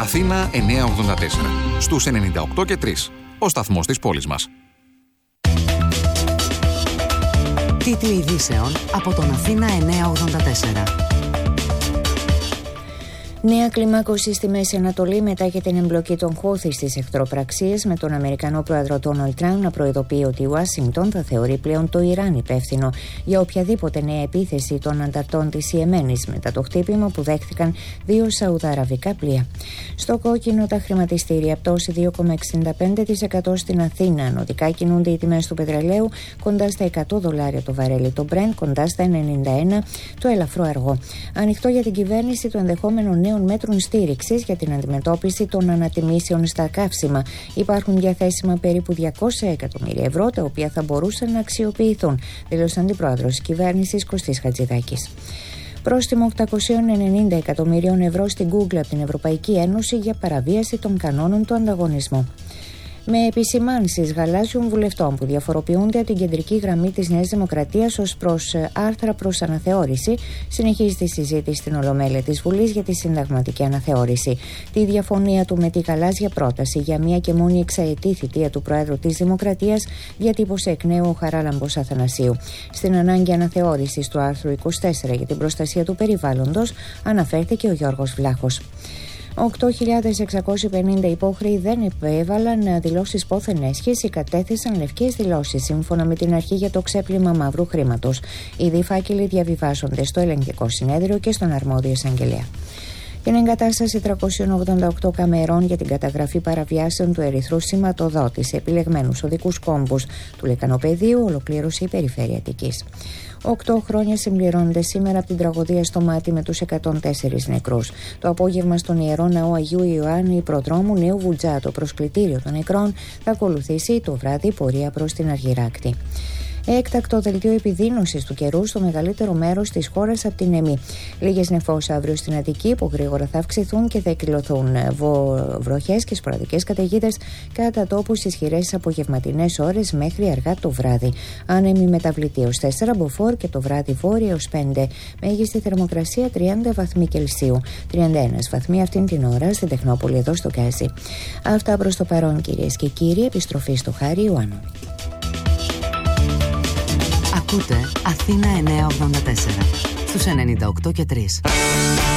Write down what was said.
Αθήνα 984. Στους 98 και 3. Ο σταθμός της πόλης μας. Τίτλοι ειδήσεων από τον Αθήνα 984. Νέα κλιμάκωση στη Μέση Ανατολή μετά και την εμπλοκή των Χούθι στις εχθροπραξίες, με τον Αμερικανό πρόεδρο Ντόναλντ Τραμπ να προειδοποιεί ότι η Ουάσιγκτον θα θεωρεί πλέον το Ιράν υπεύθυνο για οποιαδήποτε νέα επίθεση των ανταρτών της Ιεμένης, μετά το χτύπημα που δέχτηκαν 2 σαουδαραβικά πλοία. Στο κόκκινο τα χρηματιστήρια, πτώση 2,65% στην Αθήνα. Ανωτικά κινούνται οι τιμές του πετρελαίου κοντά στα $100 το βαρέλι, το Brent κοντά στα 91 το ελαφρό αργό. Ανοιχτό για την κυβέρνηση το ενδεχόμενο νέων μέτρων στήριξης για την αντιμετώπιση των ανατιμήσεων στα καύσιμα. Υπάρχουν διαθέσιμα περίπου 200 εκατομμύρια ευρώ, τα οποία θα μπορούσαν να αξιοποιηθούν, δήλωσε ο αντιπρόεδρος της κυβέρνησης Κωστής Χατζηδάκης. Πρόστιμο 890 εκατομμυρίων ευρώ στην Google από την Ευρωπαϊκή Ένωση για παραβίαση των κανόνων του ανταγωνισμού. Με επισημάνσεις γαλάζιων βουλευτών που διαφοροποιούνται από την κεντρική γραμμή της Νέας Δημοκρατίας ως προς άρθρα προς αναθεώρηση, συνεχίζεται η συζήτηση στην Ολομέλεια της Βουλής για τη συνταγματική αναθεώρηση. Τη διαφωνία του με τη γαλάζια πρόταση για μία και μόνη εξαετή θητεία του Προέδρου της Δημοκρατίας διατύπωσε εκ νέου ο Χαράλαμπος Αθανασίου. Στην ανάγκη αναθεώρησης του άρθρου 24 για την προστασία του περιβάλλοντος αναφέρθηκε ο Γιώργος Βλάχος. 8.650 υπόχρεοι δεν επέβαλαν δηλώσεις πόθεν έσχης ή κατέθεσαν λευκές δηλώσεις, σύμφωνα με την αρχή για το ξέπλυμα μαύρου χρήματος. Οι φάκελοι διαβιβάζονται στο Ελεγκτικό Συνέδριο και στον αρμόδιο εισαγγελέα. Την εγκατάσταση 388 καμερών για την καταγραφή παραβιάσεων του ερυθρού σηματοδότη σε επιλεγμένους οδικούς κόμβους του Λεκανοπεδίου ολοκλήρωσε η Περιφέρεια Αττικής. 8 χρόνια συμπληρώνονται σήμερα από την τραγωδία στο Μάτι με τους 104 νεκρούς. Το απόγευμα στον Ιερό Ναό Αγίου Ιωάννη Προδρόμου Νέου Βουτζά, το προσκλητήριο των νεκρών, θα ακολουθήσει το βράδυ πορεία προς την Αργυράκτη. Έκτακτο δελτίο επιδείνωσης του καιρού στο μεγαλύτερο μέρος της χώρας από την Εμή. Λίγες νεφώσεις αύριο στην Αττική που γρήγορα θα αυξηθούν και θα εκκυλωθούν βροχές και σποραδικές καταιγίδες κατά τόπου στις ισχυρές απογευματινές ώρες μέχρι αργά το βράδυ. Άνεμη μεταβλητή ως 4 μποφόρ και το βράδυ βόρεια ως 5. Μέγιστη θερμοκρασία 30 βαθμοί Κελσίου. 31 βαθμοί αυτήν την ώρα στην Τεχνόπολη εδώ στο Γκάζι. Αυτά προς το παρόν, κυρίες και κύριοι. Επιστροφή στο Χάρη Ιωάννου. Ακούτε Αθήνα 984 στους 98 και 3.